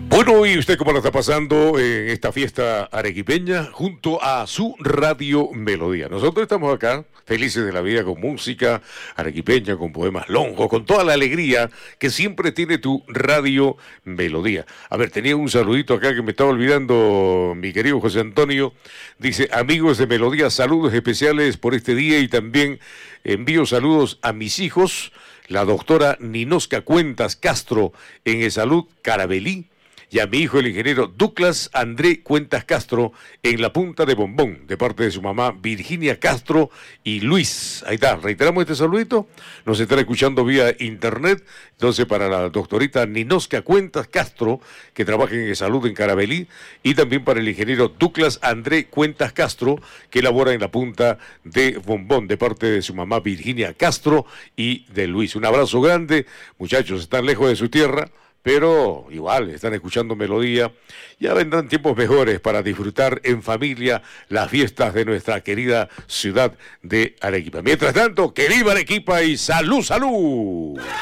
Bueno, ¿y usted cómo la está pasando en esta fiesta arequipeña junto a su Radio Melodía? Nosotros estamos acá felices de la vida con música arequipeña, con poemas longos, con toda la alegría que siempre tiene tu Radio Melodía. A ver, tenía un saludito acá que me estaba olvidando, mi querido José Antonio. Dice, amigos de Melodía, saludos especiales por este día y también envío saludos a mis hijos, la doctora Ninosca Cuentas Castro en el Salud Carabelí, y a mi hijo, el ingeniero Douglas André Cuentas Castro, en la Punta de Bombón, de parte de su mamá Virginia Castro y Luis. Ahí está, reiteramos este saludito. Nos están escuchando vía internet. Entonces, para la doctorita Ninosca Cuentas Castro, que trabaja en salud en Carabelí, y también para el ingeniero Douglas André Cuentas Castro, que labora en la Punta de Bombón, de parte de su mamá Virginia Castro y de Luis. Un abrazo grande. Muchachos, están lejos de su tierra, pero igual están escuchando Melodía. Ya vendrán tiempos mejores para disfrutar en familia las fiestas de nuestra querida ciudad de Arequipa. Mientras tanto, que viva Arequipa y salud, salud.